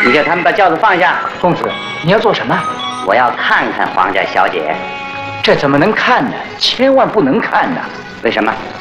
你叫他们把轿子放下。 公子，你要做什么？ 我要看看皇家小姐。 这怎么能看呢？千万不能看呢！ 为什么？